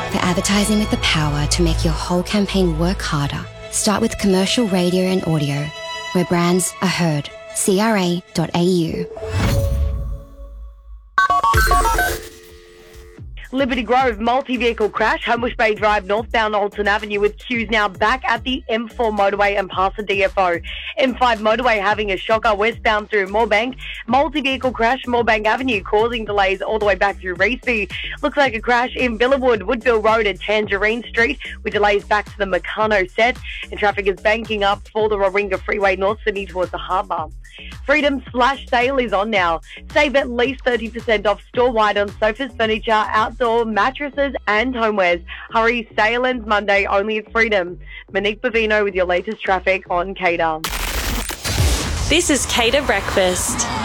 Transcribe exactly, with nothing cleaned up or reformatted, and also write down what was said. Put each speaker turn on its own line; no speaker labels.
For advertising with the power to make your whole campaign work harder, start with commercial radio and audio, where brands are heard. C R A dot A U.
Liberty Grove multi-vehicle crash, Homebush Bay Drive, northbound Alton Avenue, with queues now back at the M four motorway and past the D F O. M five motorway having a shocker westbound through Moorebank. Multi-vehicle crash, Moorebank Avenue, causing delays all the way back through Reesby. Looks like a crash in Villawood, Woodville Road and Tangerine Street, with delays back to the Meccano set. And traffic is banking up for the Warringah Freeway, North Sydney towards the harbour. Freedom Flash Sale is on now. Save at least thirty percent off store-wide on sofas, furniture, outdoor mattresses and homewares. Hurry, sale ends Monday only at Freedom. Monique Bavino with your latest traffic on Cater.
This is Cater Breakfast.